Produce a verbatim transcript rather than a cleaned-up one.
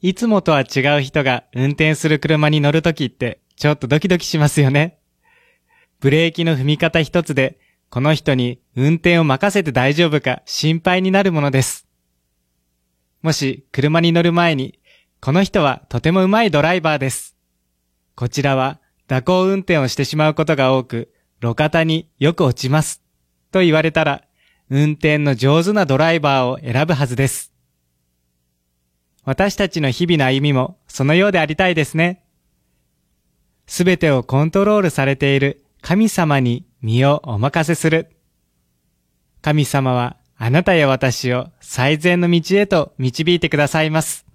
いつもとは違う人が運転する車に乗るときってちょっとドキドキしますよね。ブレーキの踏み方一つでこの人に運転を任せて大丈夫か心配になるものです。もし車に乗る前にこの人はとても上手いドライバーです。こちらは蛇行運転をしてしまうことが多く路肩によく落ちますと言われたら運転の上手なドライバーを選ぶはずです。私たちの日々の歩みもそのようでありたいですね。すべてをコントロールされている神様に身をお任せする。神様はあなたや私を最善の道へと導いてくださいます。